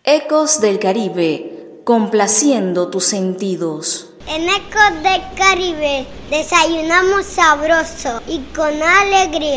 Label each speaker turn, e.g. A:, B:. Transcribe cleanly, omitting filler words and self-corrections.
A: Ecos del Caribe, complaciendo tus sentidos.
B: En Ecos del Caribe desayunamos sabroso y con alegría.